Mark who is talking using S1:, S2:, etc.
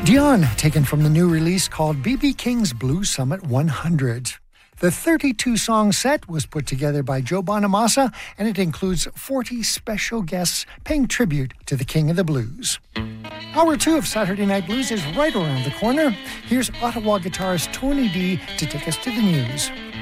S1: Dion, taken from the new release called B.B. King's Blues Summit 100. The 32-song set was put together by Joe Bonamassa, and it includes 40 special guests paying tribute to the King of the Blues. Hour 2 of Saturday Night Blues is right around the corner. Here's Ottawa guitarist Tony D to take us to the news.